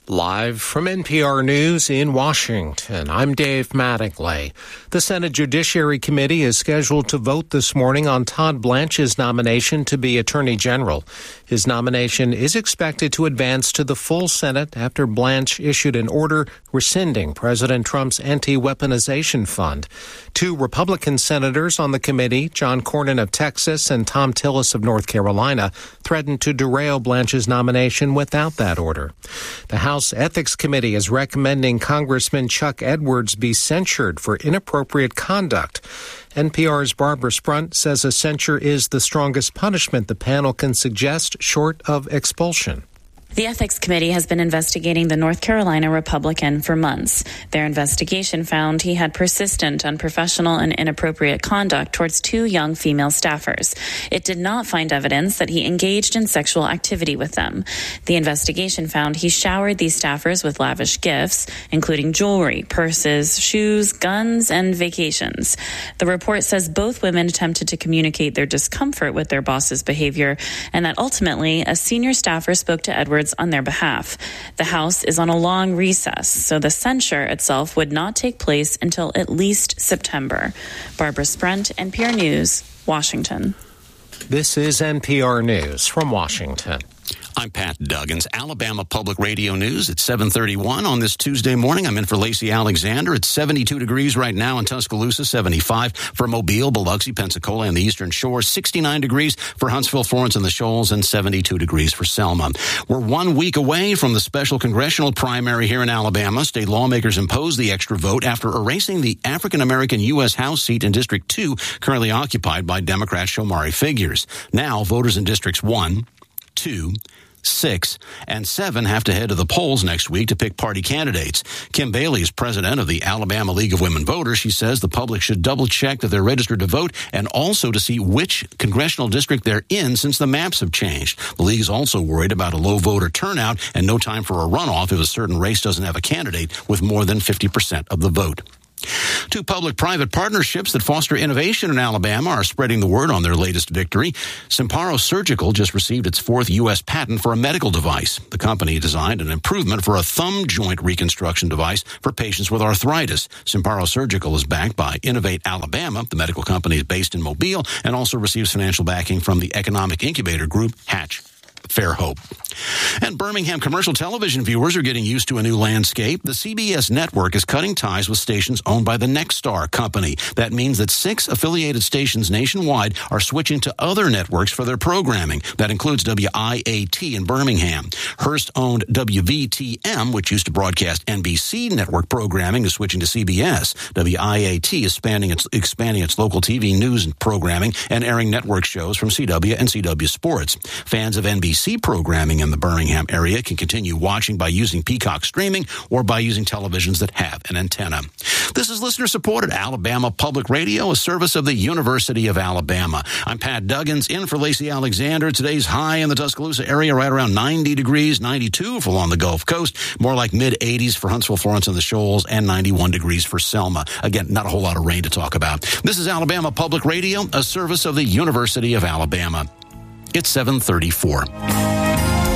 Live from NPR News in Washington, I'm Dave Mattingly. The Senate Judiciary Committee is scheduled to vote this morning on Todd Blanche's nomination to be Attorney General. His nomination is expected to advance to the full Senate after Blanche issued an order rescinding President Trump's anti-weaponization fund. Two Republican senators on the committee, John Cornyn of Texas and Thom Tillis of North Carolina, threatened to derail Blanche's nomination without that order. The House Ethics Committee is recommending Congressman Chuck Edwards be censured for inappropriate conduct. NPR's Barbara Sprunt says a censure is the strongest punishment the panel can suggest short of expulsion. The Ethics Committee has been investigating the North Carolina Republican for months. Their investigation found he had persistent, unprofessional, and inappropriate conduct towards two young female staffers. It did not find evidence that he engaged in sexual activity with them. The investigation found he showered these staffers with lavish gifts, including jewelry, purses, shoes, guns, and vacations. The report says both women attempted to communicate their discomfort with their boss's behavior, and that ultimately a senior staffer spoke to Edwards on their behalf. The House is on a long recess, so the censure itself would not take place until at least September. Barbara Sprunt, NPR News, Washington. This is NPR News from Washington. I'm Pat Duggins. Alabama Public Radio News at 7:31 on this Tuesday morning. I'm in for Lacey Alexander. It's 72 degrees right now in Tuscaloosa, 75 for Mobile, Biloxi, Pensacola, and the Eastern Shore, 69 degrees for Huntsville, Florence, and the Shoals, and 72 degrees for Selma. We're 1 week away from the special congressional primary here in Alabama. State lawmakers imposed the extra vote after erasing the African-American U.S. House seat in District 2, currently occupied by Democrat Shomari Figures. Now, voters in Districts 1, 2, 6, and 7 have to head to the polls next week to pick party candidates. Kim Bailey is president of the Alabama League of Women Voters. She says the public should double-check that they're registered to vote and also to see which congressional district they're in since the maps have changed. The league is also worried about a low voter turnout and no time for a runoff if a certain race doesn't have a candidate with more than 50% of the vote. Two public-private partnerships that foster innovation in Alabama are spreading the word on their latest victory. Simparo Surgical just received its 4th U.S. patent for a medical device. The company designed an improvement for a thumb joint reconstruction device for patients with arthritis. Simparo Surgical is backed by Innovate Alabama. The medical company is based in Mobile and also receives financial backing from the economic incubator group Hatch Fairhope. And Birmingham commercial television viewers are getting used to a new landscape. The CBS network is cutting ties with stations owned by the Nexstar company. That means that 6 affiliated stations nationwide are switching to other networks for their programming. That includes WIAT in Birmingham. Hearst-owned WVTM, which used to broadcast NBC network programming, is switching to CBS. WIAT is expanding its local TV news and programming and airing network shows from CW and CW Sports. Fans of NBC programming in the Birmingham area can continue watching by using Peacock streaming or by using televisions that have an antenna. This is listener-supported Alabama Public Radio, a service of the University of Alabama. I'm Pat Duggins, in for Lacey Alexander. Today's high in the Tuscaloosa area, right around 90 degrees, 92 for along the Gulf Coast, more like mid-80s for Huntsville, Florence, and the Shoals, and 91 degrees for Selma. Again, not a whole lot of rain to talk about. This is Alabama Public Radio, a service of the University of Alabama. It's 7:34.